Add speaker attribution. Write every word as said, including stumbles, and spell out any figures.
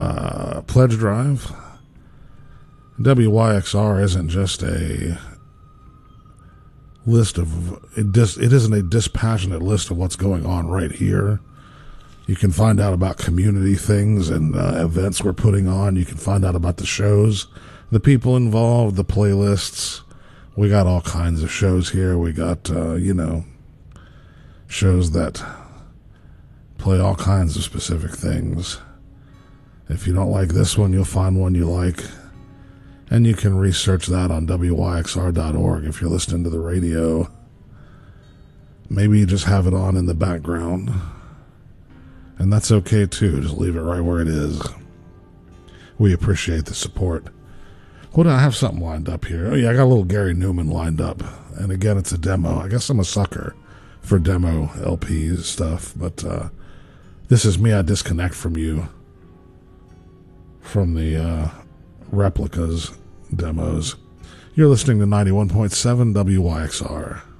Speaker 1: uh, pledge drive. W Y X R isn't just a list of it. Dis, it isn't a dispassionate list of what's going on right here. You can find out about community things and uh, events we're putting on. You can find out about the shows, the people involved, the playlists. We got all kinds of shows here. We got, uh, you know, shows that play all kinds of specific things. If you don't like this one, you'll find one you like. And you can research that on W Y X R dot org if you're listening to the radio. Maybe you just have it on in the background. And that's okay too. Just leave it right where it is. We appreciate the support. What do I have something lined up here? Oh yeah, I got a little Gary Newman lined up. And again, it's a demo. I guess I'm a sucker for demo L P stuff. But uh, this is me. I disconnect from you. From the uh, replicas demos. You're listening to ninety-one point seven W Y X R.